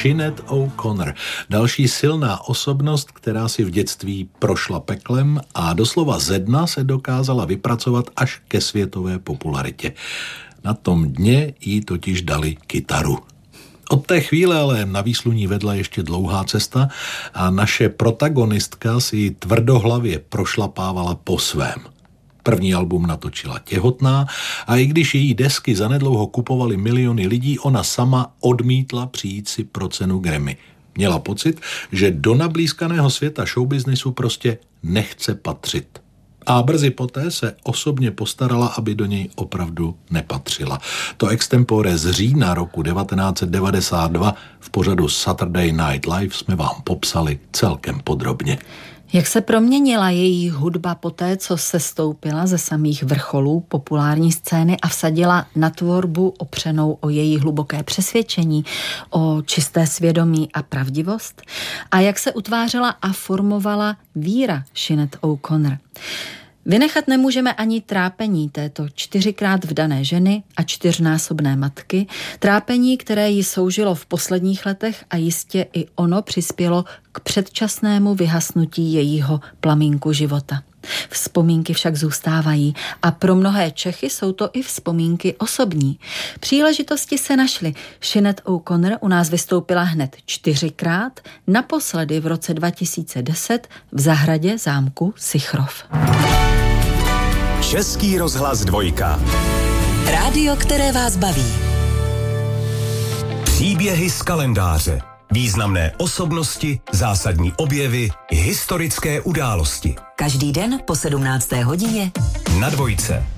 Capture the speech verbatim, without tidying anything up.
Sinead O'Connor. Další silná osobnost, která si v dětství prošla peklem a doslova ze dna se dokázala vypracovat až ke světové popularitě. Na tom dně jí totiž dali kytaru. Od té chvíle ale na výsluní vedla ještě dlouhá cesta a naše protagonistka si tvrdohlavě prošlapávala po svém. První album natočila těhotná a i když její desky zanedlouho kupovali miliony lidí, ona sama odmítla přijít si pro cenu Grammy. Měla pocit, že do nablízkaného světa showbiznisu prostě nechce patřit. A brzy poté se osobně postarala, aby do něj opravdu nepatřila. To extempore z října roku devatenáct set devadesát dva v pořadu Saturday Night Live jsme vám popsali celkem podrobně. Jak se proměnila její hudba poté, co se stoupila ze samých vrcholů populární scény a vsadila na tvorbu opřenou o její hluboké přesvědčení, o čisté svědomí a pravdivost? A jak se utvářela a formovala víra Sinead O'Connor? Vynechat nemůžeme ani trápení této čtyřikrát vdané ženy a čtyřnásobné matky, trápení, které jí soužilo v posledních letech a jistě i ono přispělo k předčasnému vyhasnutí jejího plamínku života. Vzpomínky však zůstávají a pro mnohé Čechy jsou to i vzpomínky osobní. Příležitosti se našly. Sinead O'Connor u nás vystoupila hned čtyřikrát, naposledy v roce dva tisíce deset v zahradě zámku Sichrov. Český rozhlas dvojka. Rádio, které vás baví. Příběhy z kalendáře. Významné osobnosti, zásadní objevy, historické události. Každý den po sedmnácté hodině na dvojce.